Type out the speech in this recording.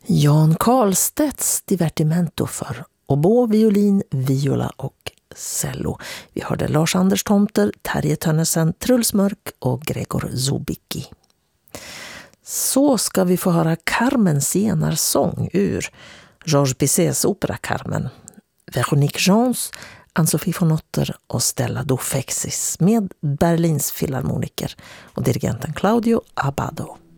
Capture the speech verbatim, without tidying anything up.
Jan Karlstedts divertimento för oboe, violin, viola och cello. Vi hörde Lars Anders Tomter, Terje Tönnesen, Truls Mörk och Gregor Zubicki. Så ska vi få höra Carmen scenarsång ur Georges Bizets opera Carmen. Véronique Jans, Ann-Sofie von Otter och Stella Dufexis med Berlins filharmoniker och dirigenten Claudio Abbado.